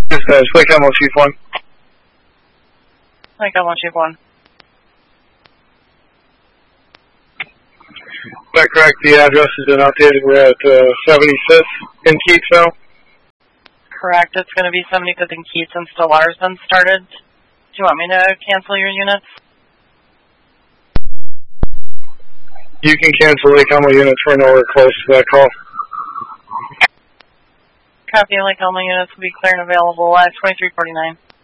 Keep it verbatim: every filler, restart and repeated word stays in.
Dispatch, Lake Elmo, Chief one. Lake Elmo, Chief one. That correct, the address has been updated. We're at uh, seventy-fifth in Keatsville. Correct, it's going to be seventy-fifth in Keats and Stellar's been started. Do you want me to cancel your units? You can cancel Lake Elmo units. We're nowhere close to that call. Copy, Lake Elmo units will be clear and available at twenty-three forty-nine.